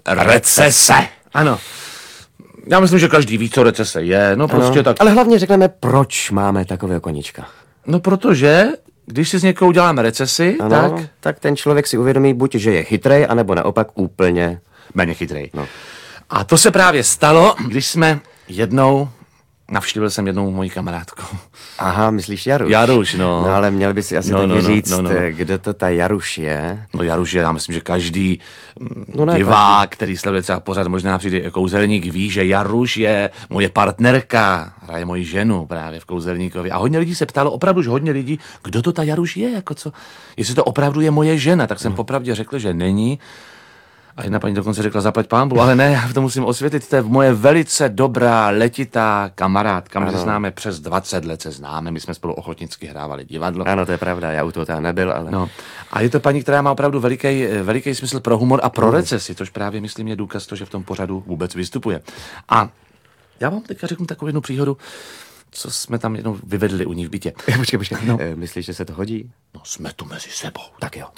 Recese. Ano. Já myslím, že každý ví, co recese je. No prostě tak. Ale hlavně řekneme, proč máme takového koníčka. No protože, když si z někoho uděláme recesi, tak ten člověk si uvědomí buď, že je chytrej, anebo naopak úplně méně chytrej. No. A to se právě stalo, když jsme navštívil jsem jednou moji kamarádku. Aha, myslíš Jaruš? Jaruš, no. No ale měl by si asi taky říct, kdo to ta Jaruš je. No Jaruš je, já myslím, že každý divák, který sleduje třeba pořád, možná přijde kouzelník, ví, že Jaruš je moje partnerka, hraje moji ženu právě v Kouzelníkovi. A hodně lidí se ptalo, opravdu, že hodně lidí, kdo to ta Jaruš je, jako co? Jestli to opravdu je moje žena, tak jsem popravdě řekl, že není. A jedna paní dokonce řekla, zaplať pánbu, ale ne, já to musím osvětlit, to je moje velice dobrá, letitá kamarádka, my se známe přes 20 let, my jsme spolu ochotnicky hrávali divadlo. Ano, to je pravda, já u toho tam nebyl, ale... No. A je to paní, která má opravdu veliký smysl pro humor a pro recesi, což právě, myslím, je důkaz toho, že v tom pořadu vůbec vystupuje. A já vám teďka řeknu takovou jednu příhodu, co jsme tam jednou vyvedli u ní v bytě. Počkej. No. Myslíš, že se to hodí? No, jsme tu mezi sebou. Tak jo.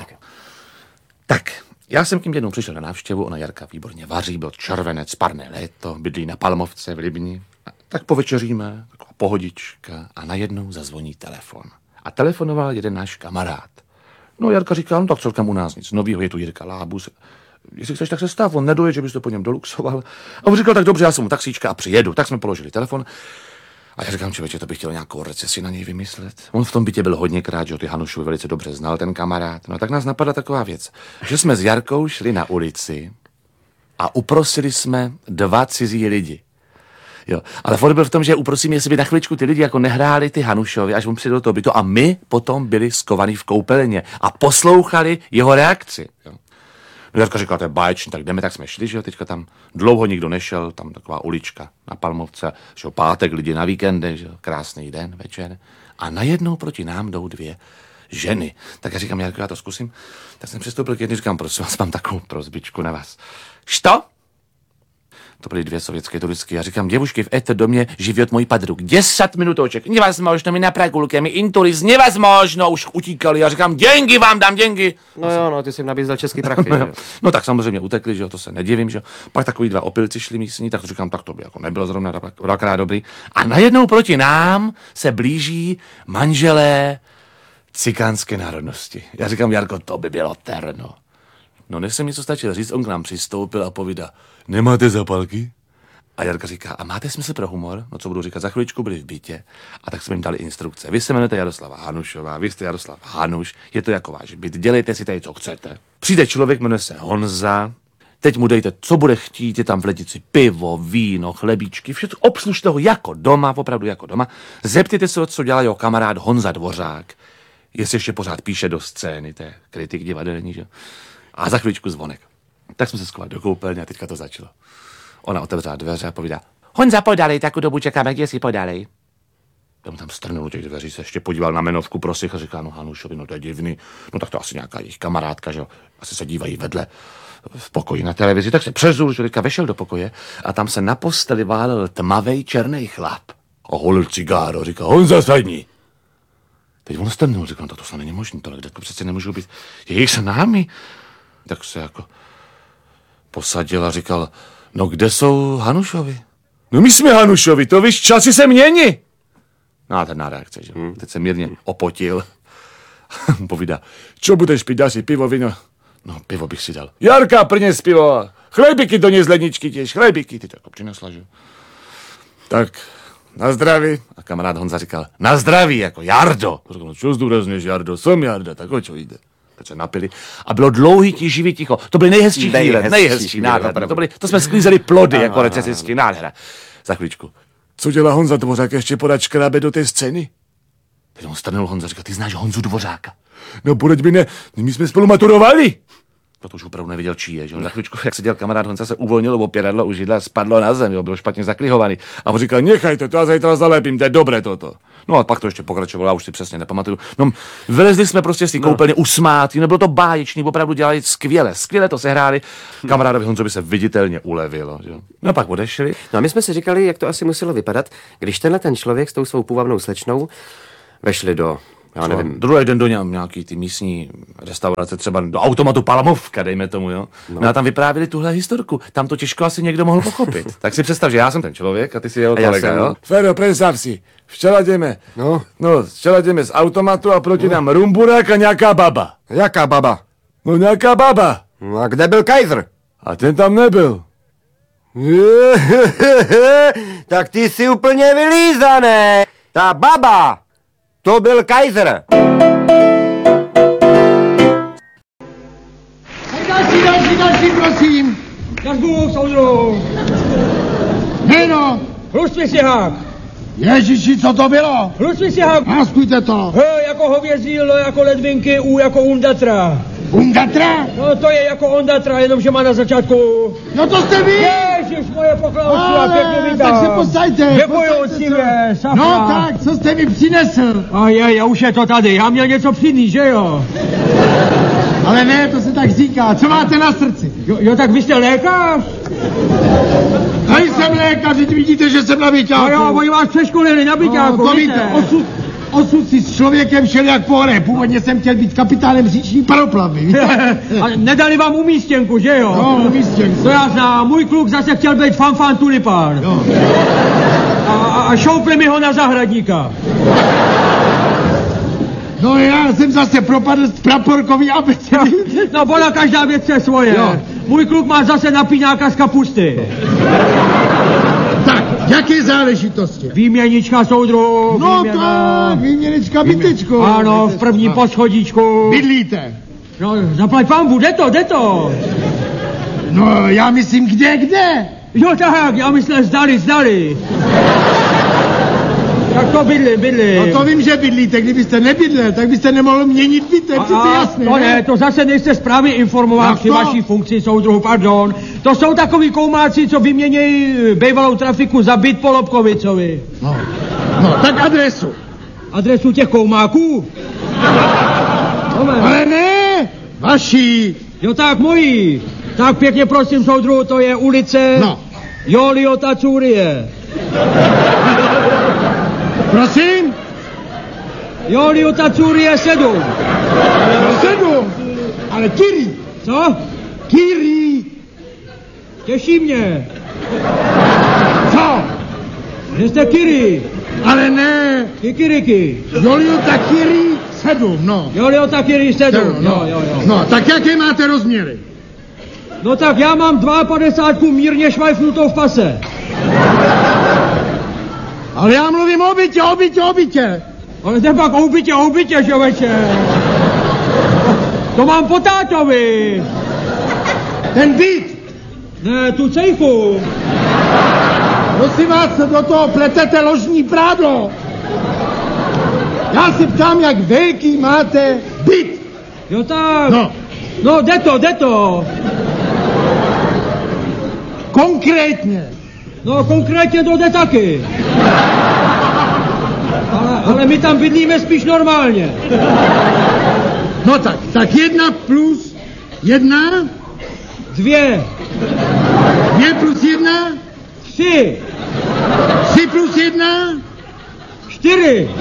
Tak, já jsem k ním jednou přišel na návštěvu, ona Jarka výborně vaří, byl červenec, parné léto, bydlí na Palmovce v Libni. Tak povečeříme, taková pohodička a najednou zazvoní telefon. A telefonoval jeden náš kamarád. No Jarka říká, no tak celkem u nás nic novýho, je tu Jirka Lábus. Jestli chceš, tak se stav, on nedoje, že bys to po něm doluxoval. A on říkal, tak dobře, já jsem mu taxíčka a přijedu. Tak jsme položili telefon. A já říkám, člověče, to bych chtěl nějakou recesi na něj vymyslet. On v tom bytě byl hodněkrát, že ty Hanušovi velice dobře znal, ten kamarád. No tak nás napadla taková věc, že jsme s Jarkou šli na ulici a uprosili jsme 2 cizí lidi. Jo, ale fakt byl v tom, že uprosím, jestli by na chviličku ty lidi jako nehráli ty Hanušovi, až on přijde do toho bytu a my potom byli skovaní v koupelně a poslouchali jeho reakci. Jo. No Jarka říkala, to je báječný, tak jdeme, tak jsme šli, že jo, teďka tam dlouho nikdo nešel, tam taková ulička na Palmovce, že jo, pátek, lidi na víkendy, že jo, krásný den, večer. A najednou proti nám jdou 2 ženy. Tak já říkám, Jarko, já to zkusím. Tak jsem přistoupil k jedné, říkám, prosím vás, mám takovou prosbičku na vás. Što? To byly 2 sovětské turistky. Já říkám, děvušky, v éto domě život můj padruk. 10 minutoček. Nevazmožno, mi na Pragulke, mi inturist, nevazmožno, už utíkali. Já říkám, děngi vám dám, děngi. No, ty jsi jim nabízel český prachy. No tak samozřejmě utekli, že jo, to se nedivím, že jo. Pak takový 2 opilci šli místní, tak říkám, tak to by jako nebylo zrovna dvakrát dobrý. A najednou proti nám se blíží manželé cikánské národnosti. Já říkám, Jarko, to by bylo terno. No než jsem něco stačil říct, on k nám přistoupil a povídá, nemáte zapalky? A Jarka říká, a máte smysl pro humor? No co budu říkat, za chviličku byli v bytě a tak jsme jim dali instrukce. Vy se jmenujete Jaroslava Hanušová, vy jste Jaroslav Hanuš, je to jako váš byt, dělejte si tady, co chcete. Přijde člověk, jmenuje se Honza, teď mu dejte, co bude chtít, je tam v lednici pivo, víno, chlebíčky, všechno, obslužte ho jako doma, opravdu jako doma. Zeptejte se, co dělá jeho kamarád Honza Dvořák, jestli ještě pořád píše do scény, to je kritik divadelní, že? A za chvíličku zvonek. Tak jsme se schovali do koupelny a teďka to začalo. Ona otevřela dveře a povídá, Honza, podalej, takovou dobu čekáme, kde si podalej. Já mu tam strnul u těch dveří, se ještě podíval na jmenovku prosich a říká, no Hanušovi, no to je divný, no tak to asi nějaká jejich kamarádka, že jo, asi se dívají vedle v pokoji na televizi, tak se přezul, že teďka vešel do pokoje a tam se na posteli válel tmavej černý chlap. A holil cigáro, říká, Honza, sadni. Teď on strnul, říká, no to snad není možné, tohle to přece nemůžou být jejich s námi. Tak se jako posadil a říkal, no kde jsou Hanušovi? No my jsme Hanušovi, to víš, časy se mění. No a ten reakce, že? Teď se mírně opotil. Povídá, čo budeš pít, dáš si pivo, víno? No pivo bych si dal. Jarka, prines pivo, chlebíky do něj z ledničky těž, chlebíky, ty to jako přinesla, že? Tak, na zdraví. A kamarád Honza říkal, na zdraví, jako Jardo. Říkal, no čo zdůrazněš, Jardo, jsem Jarda, tak o čo jde? Teď se napili a bylo dlouhý, tíživý ticho. To byly nejhezčí chvíle, nejhezčí, nádherné. To jsme sklízeli plody jako recesistický, nádhera. Za chvíličku. Co dělá Honza Dvořák, ještě podat škrábe do té scény? Teď on strnul Honza, říkal, ty znáš Honzu Dvořáka? No podeď mi ne, my jsme spolu maturovali. To už opravdu nevěděl, čí je, že? Za chvíličku, jak seděl kamarád Honza, se uvolnilo opěradlo u židla, spadlo na zem, jo, byl špatně zaklihovaný. A on říkal, nechajte to, já zítra zalepím, to je dobré toto. No a pak to ještě pokračovalo, já už si přesně nepamatuju. No, vylezli jsme prostě z té koupelny usmátí, nebylo to báječný, opravdu dělali skvěle to sehráli. Kamarádovi Honzovi se viditelně ulevilo, jo. No a pak odešli. No a my jsme si říkali, jak to asi muselo vypadat, když ten člověk s tou svou půvabnou slečnou vešli do Já nevím. Druhý den do nějaký ty místní restaurace, třeba do automatu Palamovka, dejme tomu, jo. No a tam vyprávěli tuhle historku. Tam to těžko asi někdo mohl pochopit. Tak si představ, že já jsem ten člověk a ty si jeho kolega, jo. Fero, představ si. Včera jdeme. Včera jdeme z automatu a proti nám rumburák a nějaká baba. Jaká baba? No nějaká baba. No a kde byl Kaiser? A ten tam nebyl. Tak ty jsi úplně vylízaný. Ta baba, to byl Kaiser. Další, prosím. Každou soudru. Jméno. Hlusvysihák. Ježiši, co to bylo? Hlusvysihák. Náskujte to. H jako hovězí, L jako ledvinky, U jako Undatra. Undatra? No to je jako Ondatra, jenomže má na začátku. No to jste vy? Ježiš, moje pokládky a pěkně vítám. Tak se posaďte. Děkuju, cíle, safra. No tak, co jste mi přinesl? A já už je to tady, já měl něco přinést, že jo? Ale ne, to se tak říká. Co máte na srdci? Jo, tak vy jste lékař? Nejsem lékař, teď vidíte, že jsem na byťáku. No jo, oni vás přeškolili na byťáku, to víte, osud si s člověkem šel jak po hore. Původně jsem chtěl být kapitánem říční paroplavy, víte? A nedali vám umístěnku, že jo? No, umístěnku. To já znám, můj kluk zase chtěl být fanfán tulipán. Jo. A šoupli mi ho na zahradníka. No já jsem zase propadl z praporkový abecedy. No ona každá věc je svoje. Jo. Můj kluk má zase napíňáka z kapusty. Tak, jaké záležitosti? Výměnička soudru. No tak, výměnička bytečku. Ano, v prvním poschodíčku. Bydlíte? No, zaplať pánbu, jde to. No, já myslím, kde? Jo tak, já myslím, zdali. Tak to bydli. No to vím, že bydlíte, kdybyste nebydlel, tak byste nemohl měnit byt, to je přece jasné, to ne, to zase nejste správně informován při vaší funkci soudruhu, pardon. To jsou takový koumáci, co vyměnějí bývalou trafiku za byt po Lobkovicovi. No, tak adresu. Adresu těch koumáků? Ale ne, vaší. Jo tak, mojí. Tak pěkně prosím, soudruhu, to je ulice Joliota Curie. Prosím? Joliota Curie 7. 7? Ale Kiri. Co? Kiri. Těší mě. Co? Že jste Kiri. Ale ne. Kikiriky. Joliota Kiri 7, no. Joliota Kiri 7. Jo. No, tak jaké máte rozměry? No tak já mám 52 mírně švajfnutou v pase. Ale já mluvím o bytě. Ale to pak o bytě, člověče. To mám po tátovi. Ten byt. Ne, tu cejchu. Prosím vás, do toho pletete ložní prádlo. Já se ptám, jak velký máte byt. Jo tak. No, jde to. Konkrétně. No, konkrétně to jde taky. Ale my tam bydlíme spíš normálně. No tak 1 plus 1? 2. 2 plus 1? 3. 3 plus 1? 4.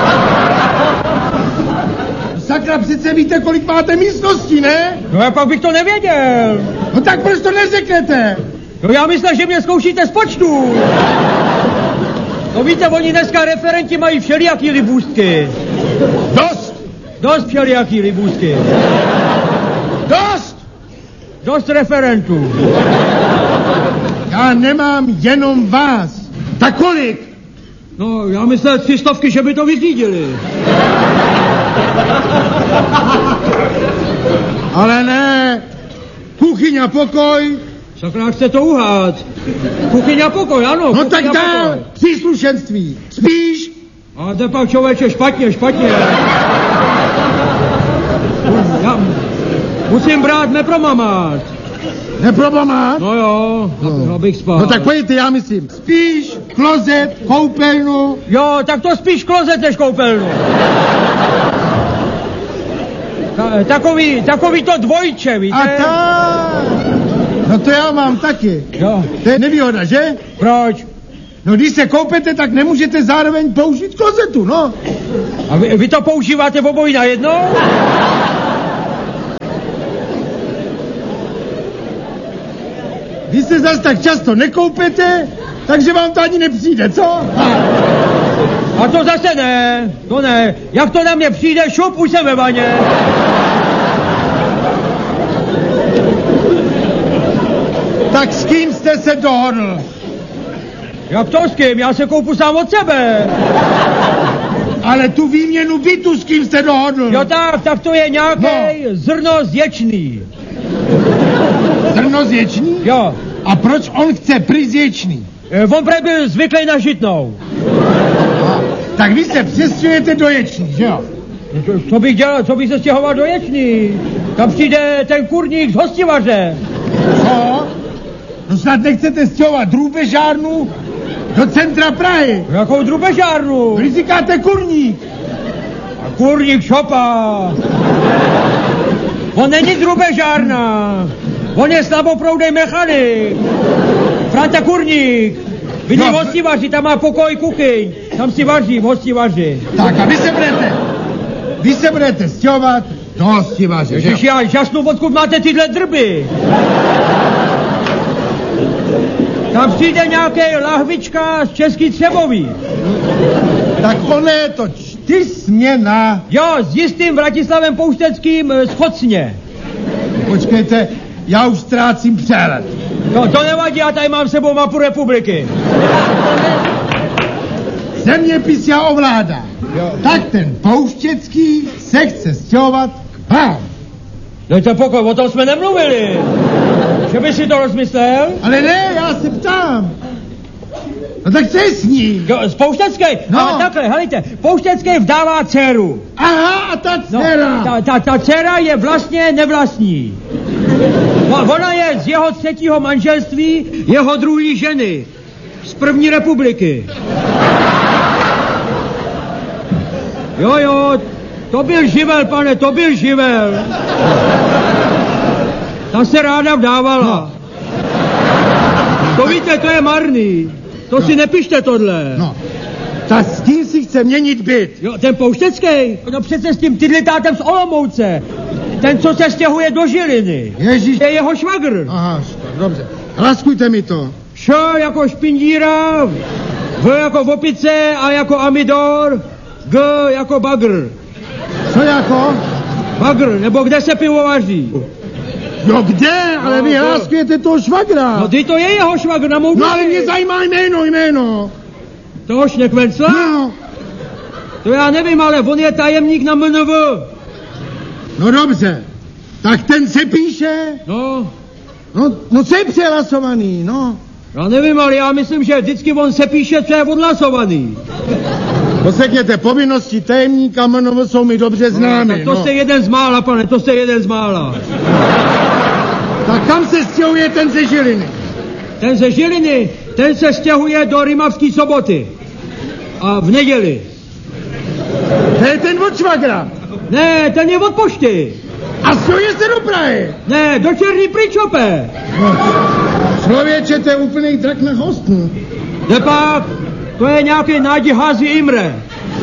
Sakra, přece víte, kolik máte místností, ne? No jak pak bych to nevěděl. No tak proč to neřeknete? No já myslím, že mě zkoušíte z počtu. No víte, oni dneska referenti mají všelijaký libůstky. Dost všelijaký libůstky. Dost referentů. Já nemám jenom vás. Tak kolik? No já myslel 300, že by to vyřídili. Ale ne. Kuchyň a pokoj. Sakra, chce to uhát. Kuchyň a pokoj, ano. No tak dál. Příslušenství. Spíš? A to pak člověče špatně. Já musím brát nepromamát. Neprobamát? No jo, abych spal. No tak pojďte, já myslím. Spíš, klozet, koupelnu. Jo, tak to spíš klozet než koupelnu. Takový to dvojče, víte? A tak. No to já mám taky. Jo. To je nevýhoda, že? Proč? No když se koupete, tak nemůžete zároveň použít klozetu, no. A vy to používáte obojí najednou? Vy se zas tak často nekoupete, takže vám to ani nepřijde, co? A to zase ne, to ne. Jak to na mě přijde, šup, už jsem ve vaně. Tak s kým jste se dohodl? Jak to s kým? Já se koupu sám od sebe. Ale tu výměnu bytu s kým jste dohodl? Jo tak to je nějaký zrno zječný. Zrno z Ječný? Jo. A proč on chce pryč z Ječný? On prej byl zvyklý na Žitnou. Tak vy se přestěhujete do Ječný, že jo? Co bych dělal, co bych se stěhoval do Ječný? Tam přijde ten kurník z hostivaře. Co? No snad nechcete stěhovat drůbežárnu do centra Prahy. Jakou drubežárnu? Vy říkáte kurník. A kurník šopa. On není drubežárna. On je slaboproudej mechanik. Franta Kurník. Vidí v hostivaři, tam má pokoj kuchyň. Tam si vaří v hostivaři. Tak a vy se budete stěhovat do hostivaře, že jo? Ježiš, já žasnu, odkud máte tyhle drby. Tam přijde nějaký lahvička z Český Třebový. Tak ono je to 4směna. Jo, s jistým Vratislavem Poušteckým z Chocně. Počkejte, já už ztrácím přehled. No, to nevadí, já tady mám s sebou mapu republiky. Zeměpis já ovládám. Tak ten Pouštěcký se chce stěhovat k vám. Dejte pokoj, o tom jsme nemluvili. Že by si to rozmyslel? Ale ne, já se ptám. No tak co je s ní? Jo, z Pouštecké? No. Ale takhle, helejte, Pouštecké vdává dceru. Aha, a ta dcera. Ta dcera je vlastně nevlastní. Ona je z jeho 3. manželství jeho druhý ženy. Z první republiky. Jo, to byl živel, pane, to byl živel. Ta se ráda vdávala. To víte, to je marný. To si nepište tohle. No, ta s tím si chce měnit byt. Jo, ten Pouštecký? No přece s tím tydlitátem z Olomouce. Ten, co se stěhuje do Žiliny. Ježíš. Je jeho švagr. Aha, dobře. Hlaskujte mi to. Š jako špindíra, V jako opice, A jako amidor, G jako bagr. Co jako? Bagr, nebo kde se pivo vaří. Jo, kde? Ale vy hláskujete toho švagra. No ty to je jeho švagr na mou No ale mě zajímá jméno. Toho Šnekvencla? No. To já nevím, ale on je tajemník na MNV. No dobře. Tak ten se píše. No co je přehlasovaný, no. Já nevím, ale já myslím, že vždycky on se píše, co je odhlasovaný. Posekněte, povinnosti tajemníka MNV jsou mi dobře známy. To jste jeden z mála, pane, to jste jeden z mála. Tak kam se stěhuje ten ze Žiliny? Ten ze Žiliny, ten se stěhuje do Rimavský Soboty. A v neděli. To je ten od švagra. Ne, ten je od pošty. A stěhuje se do Prahy. Ne, do Černý Pričope. No, člověče, to je úplný drak na hostnu. Nepak, to je nějaký Nádi Házi Imre.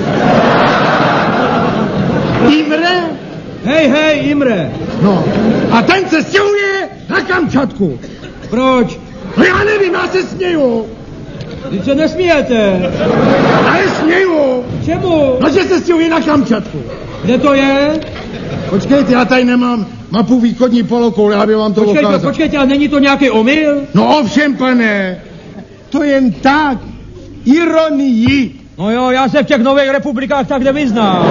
Imre? Hej, Imre. No, a ten se stěhuje na Kamčatku. Proč? No já nevím, já se směju. Vy se nesmějete. Ale směju. Čemu? No, že se stěhuje na Kamčatku. Kde to je? Počkejte, já tady nemám mapu východní polokoule, aby vám to ukázal. Počkejte, a není to nějaký omyl? No ovšem, pane, to jen tak, ironii. No jo, já se v těch nových republikách tak nevyznám.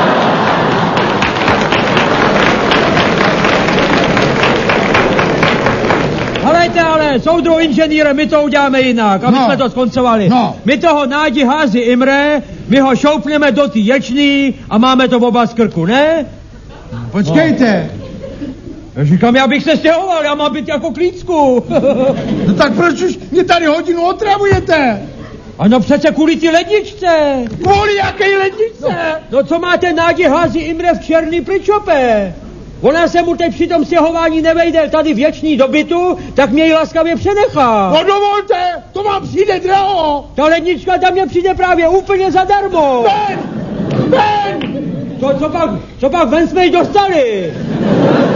Helejte, ale soudruh inženýre, my to uděláme jinak, aby jsme to skoncovali. No. My toho Nádi Házi Imre, my ho šoupneme do té Ječný a máme to oba z krku, ne? Počkejte. Já říkám, já bych se stěhoval, já mám být jako klícku. No tak proč už mě tady hodinu otravujete? Ano přece kvůli ty ledničce. Kvůli jaké ledničce? No co máte Nádi Házi Imre v Černý Pričope? Ona se mu teď při tom stěhování nevejde tady věčný do bytu, tak mě ji laskavě přenechá. No dovolte, to vám přijde draho. Ta lednička tam mě přijde právě úplně zadarmo. Ven! Ven! Co pak ven jsme ji dostali?